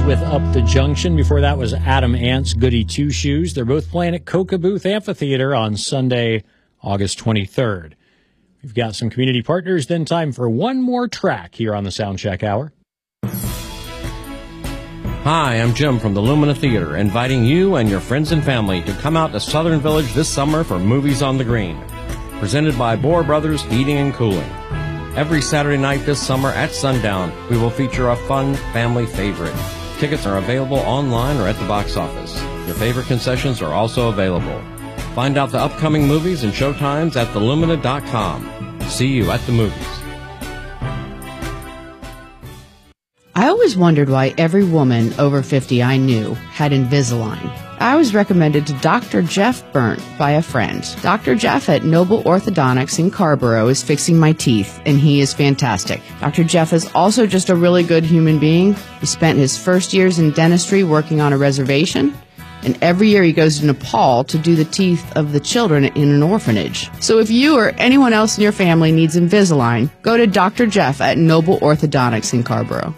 with Up the Junction. Before that was Adam Ant's Goody Two Shoes. They're both playing at Coca Booth Amphitheater on Sunday, August 23rd. We've got some community partners, then time for one more track here on the Soundcheck Hour. Hi, I'm Jim from the Lumina Theater, inviting you and your friends and family to come out to Southern Village this summer for Movies on the Green, presented by Bohr Brothers Heating and Cooling. Every Saturday night this summer at sundown, we will feature a fun family favorite. Tickets are available online or at the box office. Your favorite concessions are also available. Find out the upcoming movies and showtimes at thelumina.com. See you at the movies. I always wondered why every woman over 50 I knew had Invisalign. I was recommended to Dr. Jeff Burnt by a friend. Dr. Jeff at Noble Orthodontics in Carborough is fixing my teeth, and he is fantastic. Dr. Jeff is also just a really good human being. He spent his first years in dentistry working on a reservation, and every year he goes to Nepal to do the teeth of the children in an orphanage. So if you or anyone else in your family needs Invisalign, go to Dr. Jeff at Noble Orthodontics in Carborough.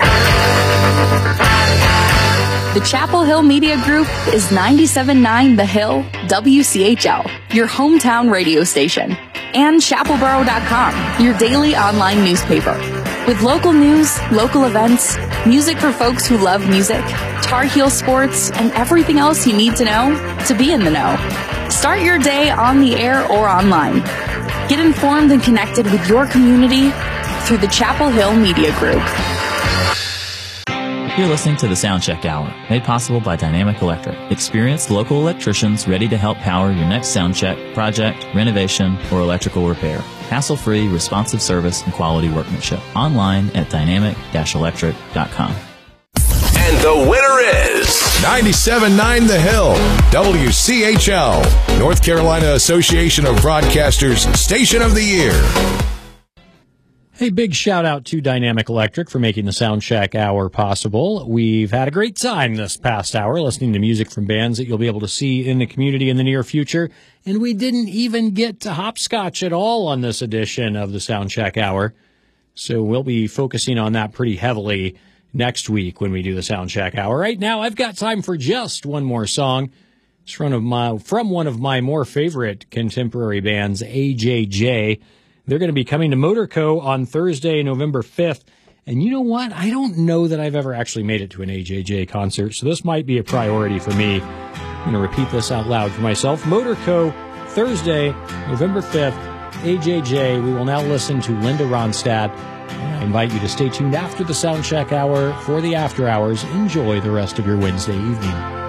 The Chapel Hill Media Group is 97.9 The Hill, WCHL, your hometown radio station, and chapelboro.com, your daily online newspaper. With local news, local events, music for folks who love music, Tar Heel sports, and everything else you need to know to be in the know. Start your day on the air or online. Get informed and connected with your community through the Chapel Hill Media Group. You're listening to the Soundcheck Hour, made possible by Dynamic Electric. Experienced local electricians ready to help power your next soundcheck, project, renovation, or electrical repair. Hassle-free, responsive service, and quality workmanship. Online at dynamic-electric.com. And the winner is 97.9 The Hill, WCHL, North Carolina Association of Broadcasters Station of the Year. Hey, big shout out to Dynamic Electric for making the Soundcheck Hour possible. We've had a great time this past hour listening to music from bands that you'll be able to see in the community in the near future. And we didn't even get to hopscotch at all on this edition of the Soundcheck Hour. So we'll be focusing on that pretty heavily next week when we do the Soundcheck Hour. Right now, I've got time for just one more song. It's from one of my more favorite contemporary bands, AJJ. They're going to be coming to Motorco on Thursday, November 5th. And you know what? I don't know that I've ever actually made it to an AJJ concert, so this might be a priority for me. I'm going to repeat this out loud for myself. Motorco, Thursday, November 5th, AJJ. We will now listen to Linda Ronstadt. And I invite you to stay tuned after the Soundcheck Hour for the After Hours. Enjoy the rest of your Wednesday evening.